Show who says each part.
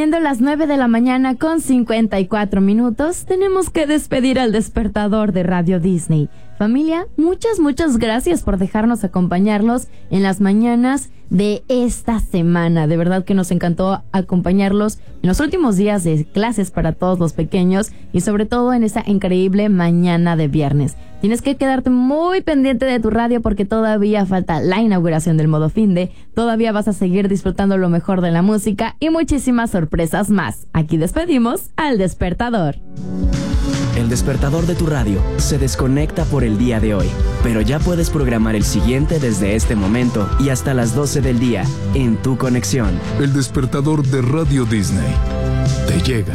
Speaker 1: Siendo las 9 de la mañana con 54 minutos, tenemos que despedir al despertador de Radio Disney. Familia, muchas gracias por dejarnos acompañarlos en las mañanas de esta semana. De verdad que nos encantó acompañarlos en los últimos días de clases para todos los pequeños y sobre todo en esta increíble mañana de viernes. Tienes que quedarte muy pendiente de tu radio porque todavía falta la inauguración del modo finde, todavía vas a seguir disfrutando lo mejor de la música y muchísimas sorpresas más. Aquí despedimos al despertador.
Speaker 2: El despertador de tu radio se desconecta por el día de hoy, pero ya puedes programar el siguiente desde este momento y hasta las 12 del día en tu conexión.
Speaker 3: El despertador de Radio Disney te llega.